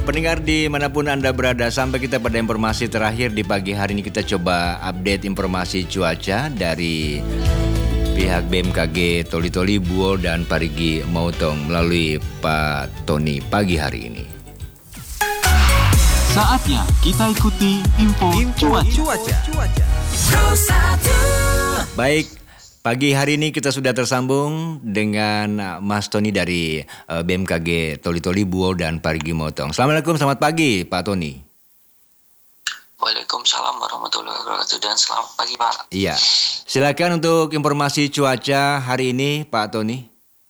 Pendengar dimanapun Anda berada, sampai kita pada informasi terakhir di pagi hari ini. Kita coba update informasi cuaca dari pihak BMKG Toli-Toli, Buol, dan Parigi Motong melalui Pak Tony pagi hari ini. Saatnya kita ikuti info cuaca. Baik, pagi hari ini kita sudah tersambung dengan Mas Tony dari BMKG Toli-Toli, Buol, dan Parigi Motong. Assalamualaikum, selamat pagi Pak Tony. Waalaikumsalam warahmatullahi wabarakatuh dan selamat pagi Pak. Iya, silakan untuk informasi cuaca hari ini Pak Tony.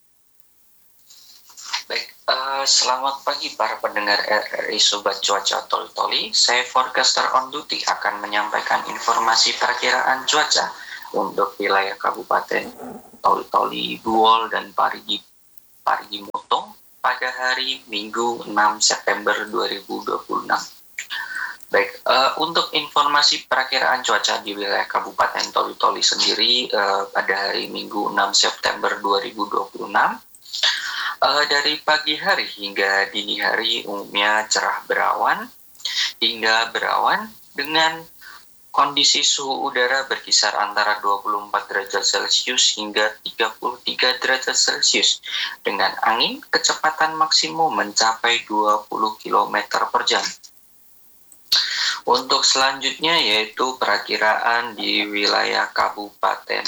Baik, selamat pagi para pendengar RRI Sobat Cuaca Toli-Toli. Saya forecaster on duty akan menyampaikan informasi perakiraan cuaca untuk wilayah Kabupaten Toli-Toli, Buol, dan Parigi Motong pada hari Minggu 6 September 2026. Baik, untuk informasi perakiraan cuaca di wilayah Kabupaten Toli-Toli sendiri pada hari Minggu 6 September 2026, dari pagi hari hingga dini hari umumnya cerah berawan hingga berawan dengan kondisi suhu udara berkisar antara 24 derajat Celcius hingga 33 derajat Celcius dengan angin kecepatan maksimum mencapai 20 km per jam. Untuk selanjutnya yaitu perakiraan di wilayah Kabupaten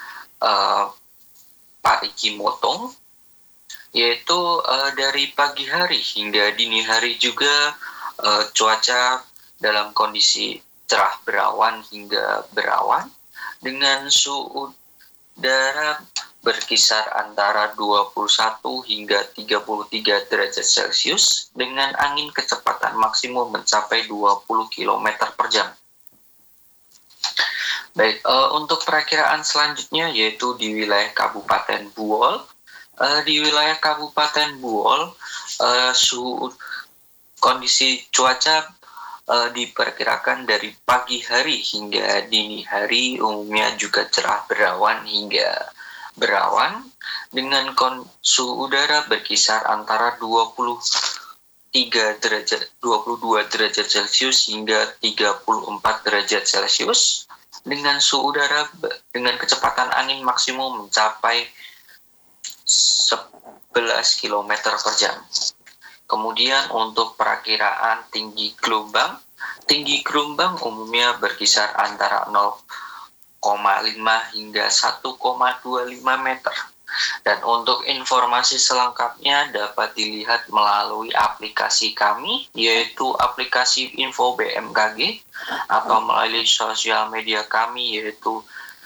Parigi Motong, yaitu dari pagi hari hingga dini hari juga cuaca dalam kondisi cerah berawan hingga berawan dengan suhu udara berkisar antara 21 hingga 33 derajat Celcius dengan angin kecepatan maksimum mencapai 20 km per jam. Baik, untuk perakiraan selanjutnya yaitu di wilayah Kabupaten Buol. Di wilayah Kabupaten Buol, kondisi cuaca diperkirakan dari pagi hari hingga dini hari umumnya juga cerah berawan hingga berawan dengan suhu udara berkisar antara 22 derajat Celcius hingga 34 derajat Celcius dengan suhu udara dengan kecepatan angin maksimum mencapai 11 km per jam. Kemudian untuk perakiraan tinggi gelombang umumnya berkisar antara 0,5 hingga 1,25 meter. Dan untuk informasi selengkapnya dapat dilihat melalui aplikasi kami, yaitu aplikasi Info BMKG, atau melalui sosial media kami yaitu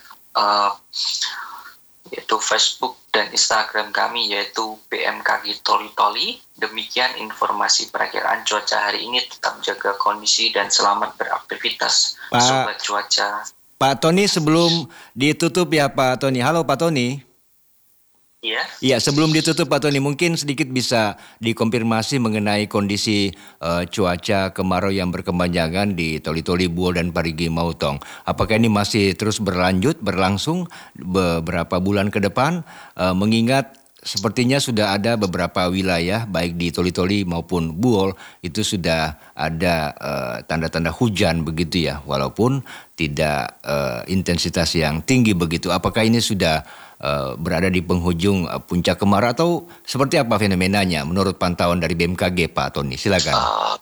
Facebook dan Instagram kami yaitu BMKG Toli-Toli. Demikian informasi perakiraan cuaca hari ini. Tetap jaga kondisi dan selamat beraktivitas Sobat Cuaca. Pak Tony, sebelum ditutup ya Pak Tony. Halo Pak Tony. Iya, sebelum ditutup Pak Tony, mungkin sedikit bisa dikonfirmasi mengenai kondisi cuaca kemarau yang berkepanjangan di Toli-Toli, Buol, dan Parigi Motong. Apakah ini masih terus berlangsung beberapa bulan ke depan? Mengingat sepertinya sudah ada beberapa wilayah baik di Toli-Toli maupun Buol itu sudah ada tanda-tanda hujan begitu ya, walaupun tidak intensitas yang tinggi begitu. Apakah ini sudah berada di penghujung puncak kemarau atau seperti apa fenomenanya menurut pantauan dari BMKG Pak Tony? Silakan.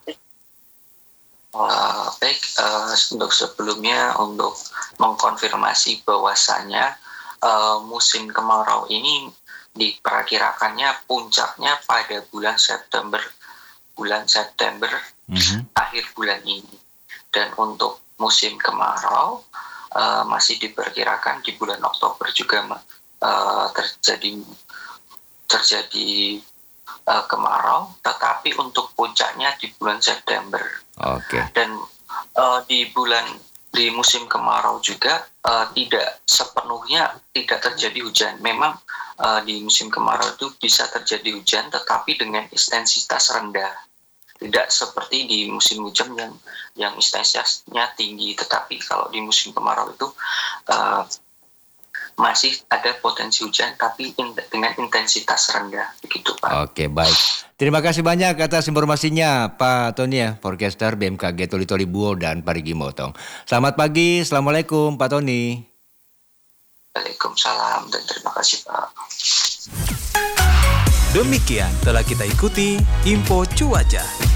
Baik, untuk sebelumnya untuk mengkonfirmasi bahwasanya musim kemarau ini diperkirakannya puncaknya pada bulan September akhir bulan ini. Dan untuk musim kemarau masih diperkirakan di bulan Oktober juga terjadi kemarau, tetapi untuk puncaknya di bulan September. Dan di musim kemarau juga tidak sepenuhnya tidak terjadi hujan. Memang di musim kemarau itu bisa terjadi hujan, tetapi dengan intensitas rendah. Tidak seperti di musim hujan yang intensitasnya tinggi. Tetapi kalau di musim kemarau itu masih ada potensi hujan tapi dengan intensitas rendah, begitu Pak. Oke, baik. Terima kasih banyak atas informasinya Pak Tony ya, forecaster BMKG Toli-Toli Buo dan Parigi Motong. Selamat pagi, Assalamualaikum Pak Tony. Waalaikumsalam dan terima kasih Pak. Demikian telah kita ikuti info cuaca.